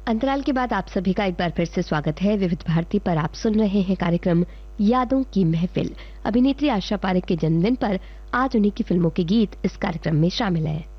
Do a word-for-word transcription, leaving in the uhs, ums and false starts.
अंतराल के बाद आप सभी का एक बार फिर से स्वागत है। विविध भारती पर आप सुन रहे हैं कार्यक्रम यादों की महफिल। अभिनेत्री आशा पारेख के जन्मदिन पर आज उन्हीं की फिल्मों के गीत इस कार्यक्रम में शामिल हैं।